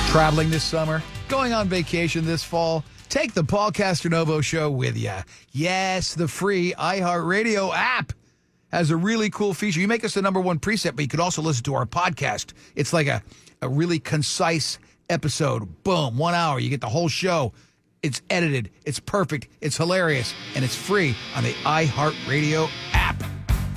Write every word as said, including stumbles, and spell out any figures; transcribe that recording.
Traveling this summer, going on vacation this fall, take the Paul Castronovo Show with you. Yes, the free iHeartRadio app has a really cool feature. You make us the number one preset, but you can also listen to our podcast. It's like a, a really concise episode. Boom, one hour. You get the whole show. It's edited. It's perfect. It's hilarious. And it's free on the iHeartRadio